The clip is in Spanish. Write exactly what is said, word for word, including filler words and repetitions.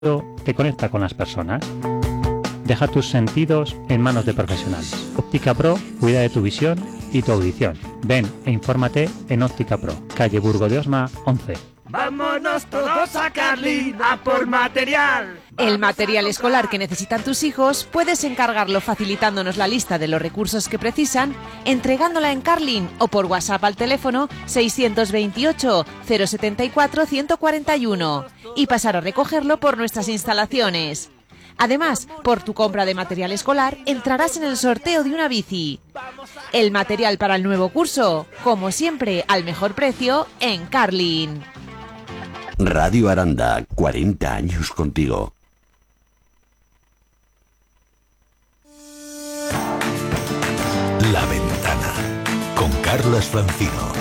te conecta con las personas. Deja tus sentidos en manos de profesionales. Óptica Pro cuida de tu visión y tu audición. Ven e infórmate en Óptica Pro, calle Burgo de Osma once. ¡Vámonos todos a Carlin a por material! El material escolar que necesitan tus hijos puedes encargarlo facilitándonos la lista de los recursos que precisan, entregándola en Carlin o por WhatsApp al teléfono seiscientos veintiocho, cero setenta y cuatro, ciento cuarenta y uno y pasar a recogerlo por nuestras instalaciones. Además, por tu compra de material escolar entrarás en el sorteo de una bici. El material para el nuevo curso, como siempre, al mejor precio en Carlin. Radio Aranda, cuarenta años contigo. La Ventana, con Carlas Francino.